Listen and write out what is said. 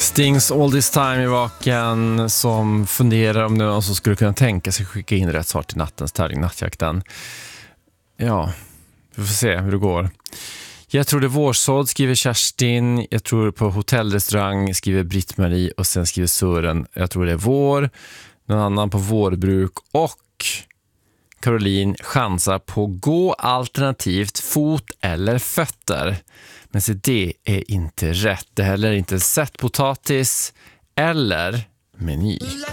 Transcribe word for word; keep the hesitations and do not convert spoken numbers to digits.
Stings All This Time i vaken som funderar om någon som skulle kunna tänka sig skicka in rätt svar till nattens tävling, nattjakten. Ja, vi får se hur det går. Jag tror det är vårsådd, skriver Kerstin. Jag tror på hotellrestaurang, skriver Britt-Marie. Och sen skriver Sören, jag tror det är vår. Någon annan på vårbruk. Och Caroline chansar på gå alternativt fot eller fötter. Men så det är inte rätt. Det heller inte sett potatis eller meny.